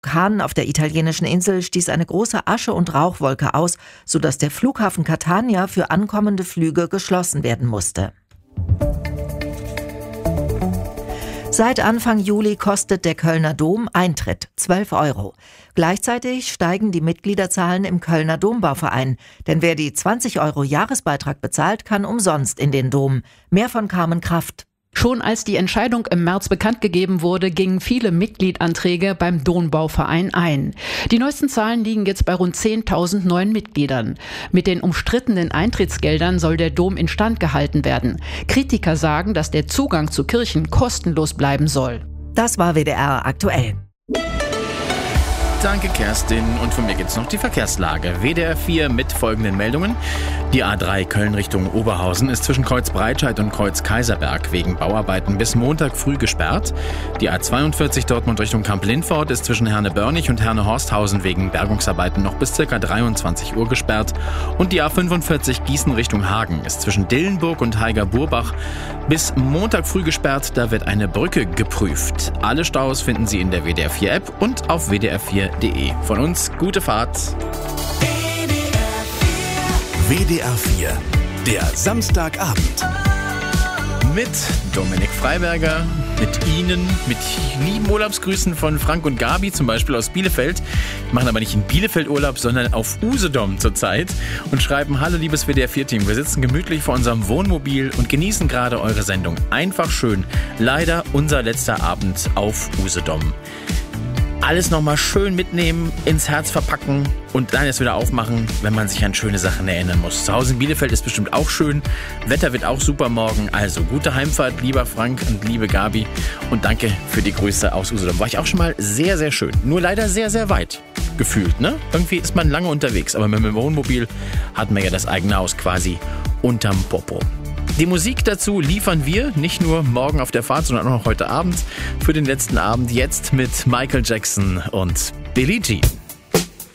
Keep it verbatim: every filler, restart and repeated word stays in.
Vulkan auf der italienischen Insel stieß eine große Asche- und Rauchwolke aus, sodass der Flughafen Catania für ankommende Flüge geschlossen werden musste. Seit Anfang Juli kostet der Kölner Dom Eintritt, zwölf Euro. Gleichzeitig steigen die Mitgliederzahlen im Kölner Dombauverein. Denn wer die zwanzig Euro Jahresbeitrag bezahlt, kann umsonst in den Dom. Mehr von Carmen Kraft. Schon als die Entscheidung im März bekannt gegeben wurde, gingen viele Mitgliedanträge beim Dombauverein ein. Die neuesten Zahlen liegen jetzt bei rund zehntausend neuen Mitgliedern. Mit den umstrittenen Eintrittsgeldern soll der Dom instand gehalten werden. Kritiker sagen, dass der Zugang zu Kirchen kostenlos bleiben soll. Das war W D R aktuell. Danke, Kerstin. Und von mir gibt's noch die Verkehrslage. W D R vier mit folgenden Meldungen. Die A drei Köln Richtung Oberhausen ist zwischen Kreuz Breitscheid und Kreuz Kaiserberg wegen Bauarbeiten bis Montag früh gesperrt. Die A zweiundvierzig Dortmund Richtung Kamp-Lindfort ist zwischen Herne-Börnig und Herne-Horsthausen wegen Bergungsarbeiten noch bis ca. dreiundzwanzig Uhr gesperrt. Und die A fünfundvierzig Gießen Richtung Hagen ist zwischen Dillenburg und Haiger-Burbach bis Montag früh gesperrt. Da wird eine Brücke geprüft. Alle Staus finden Sie in der W D R vier App und auf w d r vier punkt de. Von uns gute Fahrt. W D R vier, der Samstagabend. Mit Dominik Freiberger, mit Ihnen, mit lieben Urlaubsgrüßen von Frank und Gabi, zum Beispiel aus Bielefeld. Wir machen aber nicht in Bielefeld Urlaub, sondern auf Usedom zurzeit und schreiben: Hallo liebes W D R vier Team, wir sitzen gemütlich vor unserem Wohnmobil und genießen gerade eure Sendung. Einfach schön. Leider unser letzter Abend auf Usedom. Alles nochmal schön mitnehmen, ins Herz verpacken und dann erst wieder aufmachen, wenn man sich an schöne Sachen erinnern muss. Zu Hause in Bielefeld ist bestimmt auch schön. Wetter wird auch super morgen. Also gute Heimfahrt, lieber Frank und liebe Gabi. Und danke für die Grüße aus Usedom. War ich auch schon mal sehr, sehr schön. Nur leider sehr, sehr weit gefühlt, ne? Irgendwie ist man lange unterwegs. Aber mit dem Wohnmobil hat man ja das eigene Haus quasi unterm Popo. Die Musik dazu liefern wir nicht nur morgen auf der Fahrt, sondern auch noch heute Abend für den letzten Abend. Jetzt mit Michael Jackson und Billie Jean.